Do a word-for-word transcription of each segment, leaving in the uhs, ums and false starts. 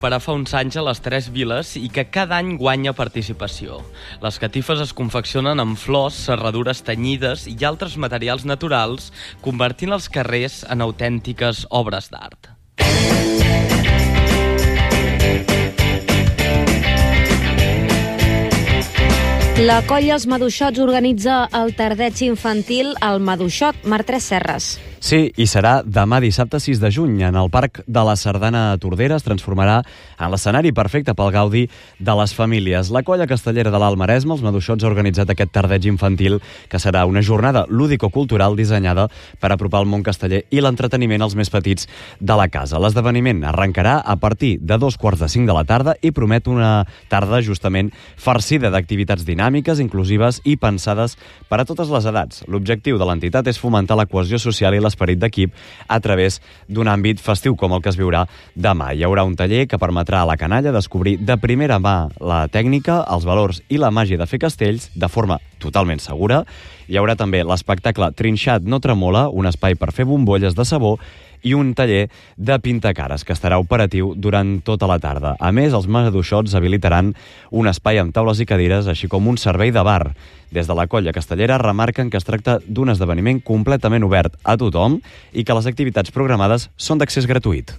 per a fa uns anys a les Tres Viles i que cada any guanya participació. Les catifes es confeccionen amb flors, serradures tenyides i altres materials naturals, convertint els carrers en autèntiques obres d'art. La colla Els Maduixots organitza el tardeig infantil al Maduixot, Martret Serres. Sí, i serà demà dissabte sis de juny. En el Parc de la Sardana a Tordera es transformarà en l'escenari perfecte pel gaudi de les famílies. La colla castellera de l'Alt Maresme, els Maduixots, ha organitzat aquest tardeig infantil, que serà una jornada lúdico-cultural dissenyada per apropar el món casteller i l'entreteniment als més petits de la casa. L'esdeveniment arrencarà a partir de dos quarts de cinc de la tarda i promet una tarda justament farcida d'activitats dinàmiques, inclusives i pensades per a totes les edats. L'objectiu de l'entitat és fomentar la cohesió social i l'esperit d'equip a través d'un àmbit festiu com el que es viurà demà. Hi haurà un taller que permetrà a la canalla descobrir de primera mà la tècnica, els valors i la màgia de fer castells de forma totalment segura. Hi haurà també l'espectacle Trinxat no tremola, un espai per fer bombolles de sabó, i un taller de pintacares que estarà operatiu durant tota la tarda. A més, els Maduixots habilitaran un espai amb taules i cadires, així com un servei de bar. Des de la colla castellera remarquen que es tracta d'un esdeveniment completament obert a tothom i que les activitats programades són d'accés gratuït.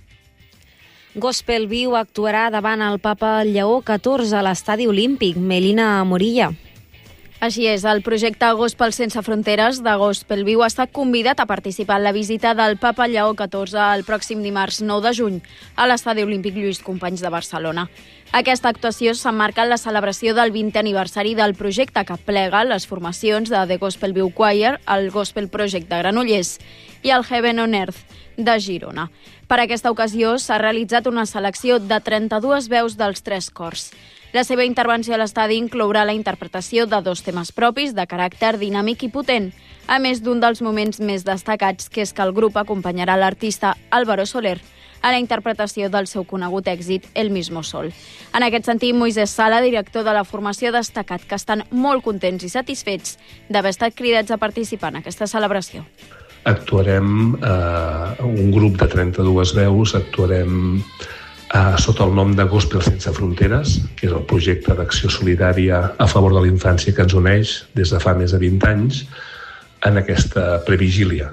Gospel Viu actuarà davant el Papa Lleó catorze a l'Estadi Olímpic. Melina Morilla. Així és, el projecte Gospel Sense Fronteres de Gospel Viu ha estat convidat a participar en la visita del Papa Lleó catorze el pròxim dimarts nou de juny a l'Estadi Olímpic Lluís Companys de Barcelona. Aquesta actuació s'emmarca en la celebració del vintè aniversari del projecte que plega les formacions de The Gospel Viu Choir, el Gospel Project de Granollers i el Heaven on Earth de Girona. Per aquesta ocasió s'ha realitzat una selecció de trenta-dues veus dels tres cors. La seva intervenció a l'estadi inclourà la interpretació de dos temes propis de caràcter dinàmic i potent, a més d'un dels moments més destacats, que és que el grup acompanyarà l'artista Álvaro Soler a la interpretació del seu conegut èxit El mismo sol. En aquest sentit, Moisés Sala, director de la formació, ha destacat que estan molt contents i satisfets d'haver estat cridats a participar en aquesta celebració. Actuarem eh, un grup de trenta-dues veus, actuarem Uh, sota el nom de Gospel Sense Fronteres, que és el projecte d'acció solidària a favor de la infància que ens uneix des de fa més de vint anys en aquesta previgília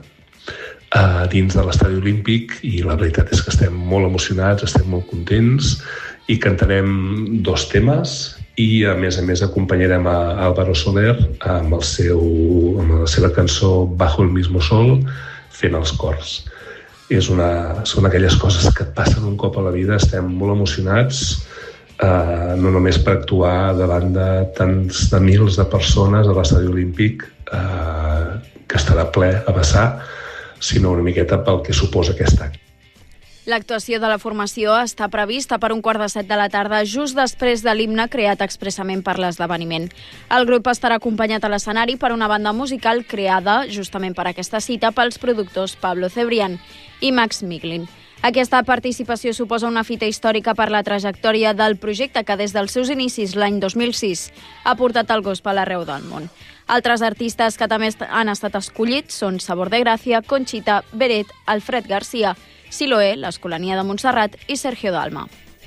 uh, dins de l'Estadi Olímpic, i la veritat és que estem molt emocionats, estem molt contents i cantarem dos temes i a més a més acompanyarem a Álvaro Soler amb, el seu, amb la seva cançó Bajo el mismo sol fent els cors. És una, són aquelles coses que et passen un cop a la vida, estem molt emocionats, eh, no només per actuar davant de tants de mils de persones a l'Estadi Olímpic, eh, que estarà ple a vessar, sinó una miqueta pel que suposa aquest any. L'actuació de la formació està prevista per un quart de set de la tarda, just després de l'himne creat expressament per l'esdeveniment. El grup estarà acompanyat a l'escenari per una banda musical creada justament per aquesta cita pels productors Pablo Cebrián i Max Miglin. Aquesta participació suposa una fita històrica per la trajectòria del projecte que des dels seus inicis l'any dos mil sis ha portat el gospel arreu del món. Altres artistes que també han estat escollits són Sabor de Gràcia, Conxita, Beret, Alfred Garcia, Siloé, l'Escolania de Montserrat i Sergio Dalma.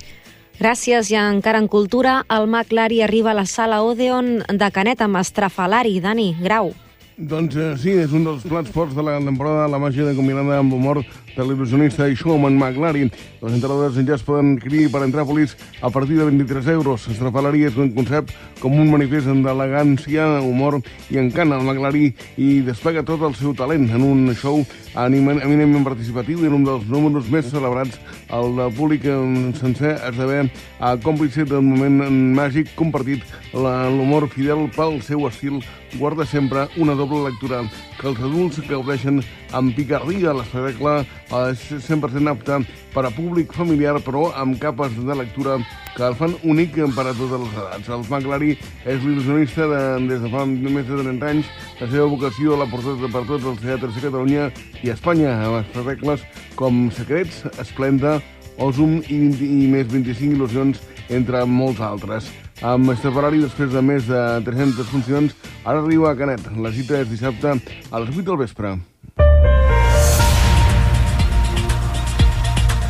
Gràcies. I encara en cultura, el Maclari arriba a la sala Odeon de Canet amb Estrafalari. Dani Grau. Doncs eh, sí, és un dels plats forts de la temporada, la màgia de combinada amb l'humor de l'il·lusionista i showman Maclari. Les entrades ja es poden adquirir per Entràpolis a partir de vint-i-tres euros. Estrafalari és un concept com un manifest d'elegància, humor i encant al Maclari i desplega tot el seu talent en un show eminentment participatiu i en un dels números més celebrats. El públic sencer esdevé còmplice del moment màgic compartit. L'humor fidel pel seu estil guarda sempre una doble lectura, que els adults gaudeixen amb picardia. L'espectacle és cent per cent apte per a públic familiar, però amb capes de lectura que el fan únic per a totes les edats. El Maclari és l'il·lusionista de, des de fa més de trenta anys. La seva vocació l'ha portat per tots els teatres de Catalunya i Espanya, amb espectacles com Secrets, Esplenda, Osum i, i més vint-i-cinc il·lusions, entre molts altres. Amb Estrafalari, després de més de tres-centes funcions, ara arriba a Canet. La cita és dissabte a les vuit del vespre.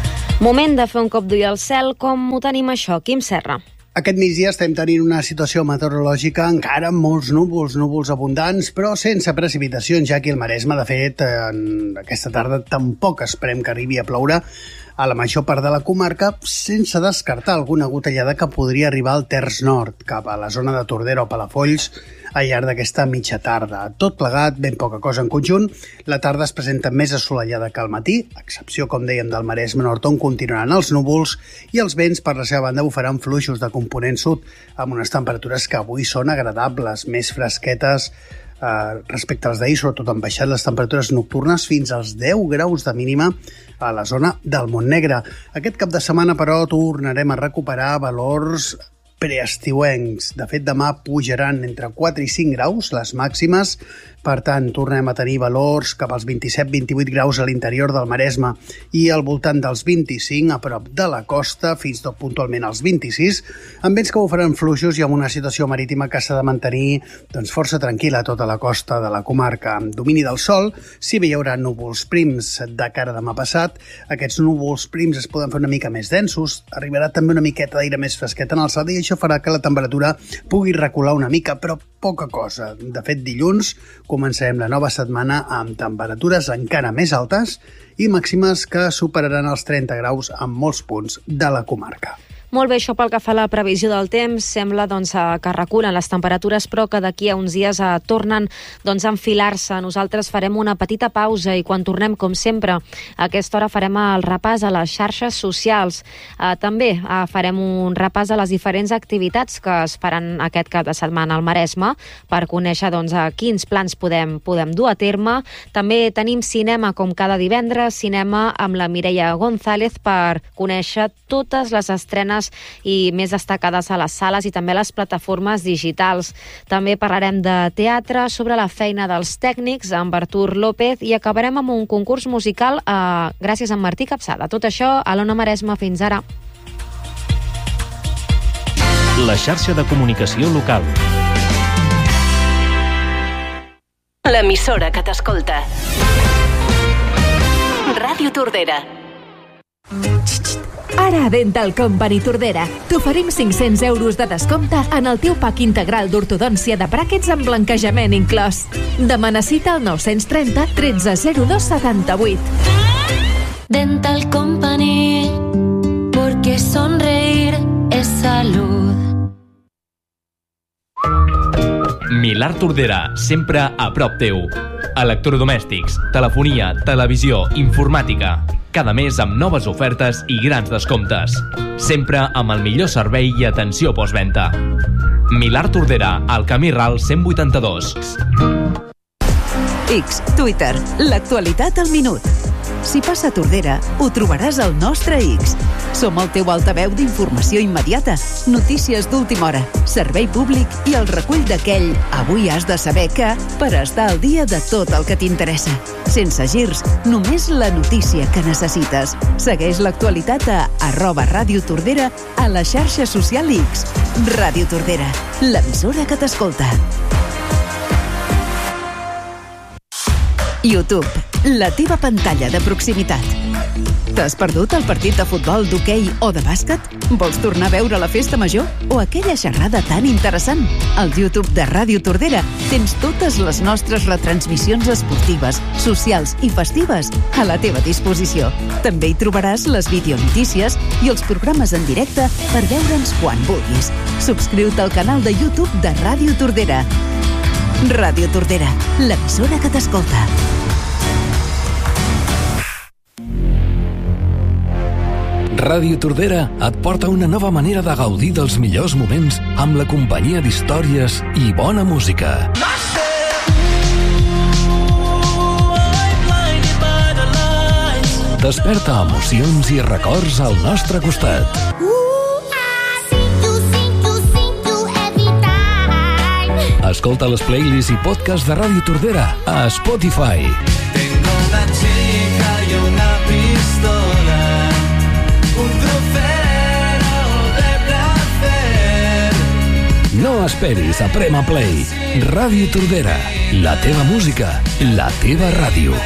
Moment de fer un cop d'ull al cel. Com ho tenim això, Quim Serra? Aquest migdia estem tenint una situació meteorològica encara amb molts núvols, núvols abundants, però sense precipitacions, ja que el Maresme, de fet, en aquesta tarda tampoc esperem que arribi a ploure a la major part de la comarca, sense descartar alguna gotellada que podria arribar al terç nord, cap a la zona de Tordera o Palafolls, al llarg d'aquesta mitja tarda. Tot plegat, ben poca cosa en conjunt. La tarda es presenta més assolellada que al matí, a excepció, com dèiem, del Maresme nord, on continuaran els núvols, i els vents, per la seva banda, bufaran fluixos de component sud, amb unes temperatures que avui són agradables, més fresquetes eh, respecte als d'ahir. Sobretot han baixat les temperatures nocturnes fins als deu graus de mínima a la zona del Montnegre. Aquest cap de setmana, però, tornarem a recuperar valors preestiuencs. De fet, demà pujaran entre quatre i cinc graus les màximes. Per tant, tornem a tenir valors cap als vint-i-set vint-i-vuit graus a l'interior del Maresme i al voltant dels vint-i-cinc a prop de la costa, fins tot puntualment als vint-i-sis, amb vents que bufaran fluixos i amb una situació marítima que s'ha de mantenir doncs, força tranquil·la a tota la costa de la comarca. Amb domini del sol, si bé hi haurà núvols prims de cara a demà passat, aquests núvols prims es poden fer una mica més densos, arribarà també una miqueta d'aire més fresquet en alçada i això farà que la temperatura pugui recular una mica, però poca cosa. De fet, dilluns començarem la nova setmana amb temperatures encara més altes i màximes que superaran els trenta graus en molts punts de la comarca. Molt bé, això pel que fa a la previsió del temps, sembla doncs, que reculen les temperatures, però que d'aquí a uns dies eh, tornen doncs, a enfilar-se. Nosaltres farem una petita pausa i quan tornem, com sempre, a aquesta hora farem el repàs a les xarxes socials. Eh, també eh, farem un repàs a les diferents activitats que es faran aquest cap de setmana al Maresme per conèixer doncs, a quins plans podem, podem dur a terme. També tenim cinema com cada divendres, cinema amb la Mireia González per conèixer totes les estrenes i més destacades a les sales i també a les plataformes digitals. També parlarem de teatre, sobre la feina dels tècnics amb Artur López i acabarem amb un concurs musical eh, gràcies a Martí Capçada. Tot això a l'Ona Maresme. Fins ara. La xarxa de comunicació local. L'emissora que t'escolta. Ràdio Tordera. Ara a Dental Company Tordera t'oferim cinc-cents euros de descompte en el teu pack integral d'ortodòncia de bràquets amb blanquejament inclòs. Demana cita al nou trenta tretze zero dos setanta-vuit. Dental Company, porque sonreír es salud. Milart Tordera, sempre a prop teu. Electrodomèstics, telefonia, televisió, informàtica. Cada mes amb noves ofertes i grans descomptes. Sempre amb el millor servei i atenció postventa. Milart Tordera, al Camí Ral cent vuitanta-dos. X, Twitter, l'actualitat al minut. Si passa a Tordera, ho trobaràs al nostre X. Som el teu altaveu d'informació immediata, notícies d'última hora, servei públic i el recull d'aquell avui has de saber que per estar al dia de tot el que t'interessa. Sense girs, només la notícia que necessites. Segueix l'actualitat a arroba Ràdio Tordera a la xarxa social X. Ràdio Tordera, l'emissora que t'escolta. YouTube, la teva pantalla de proximitat. T'has perdut el partit de futbol, d'hoquei o de bàsquet? Vols tornar a veure la festa major? O aquella xerrada tan interessant? Al YouTube de Ràdio Tordera tens totes les nostres retransmissions esportives, socials i festives a la teva disposició. També hi trobaràs les videonotícies i els programes en directe per veure'ns quan vulguis. Subscriu-te al canal de YouTube de Ràdio Tordera. Ràdio Tordera, l'emissora que t'escolta. Ràdio Tordera et porta una nova manera de gaudir dels millors moments amb la companyia d'històries i bona música. Desperta emocions i records al nostre costat. Escolta les playlists i podcasts de Ràdio Tordera a Spotify. Tengo una chica y una pistola, un trofeo de placer. No esperis a Prema Play. Ràdio Tordera, la teva música, la teva ràdio.